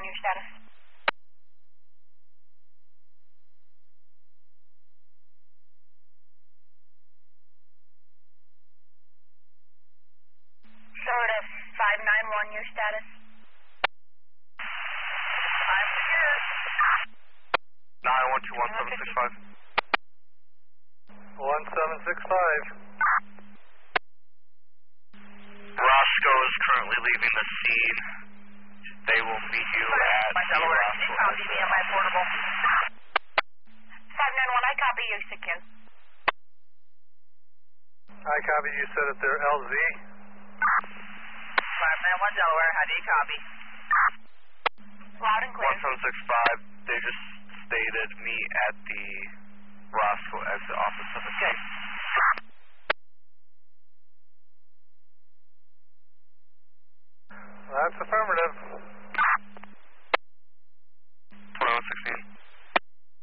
your status. Florida 591, your status. 9121765. 1765. Roscoe is currently leaving the scene. They will meet you at my Delaware, can you copy me on my portable? 591, I copy you, secure. I copy you, set at their LZ. 591 Delaware, how do you copy? Loud and clear. 1765, they just stated me at the Roscoe exit office of the gate. That's affirmative.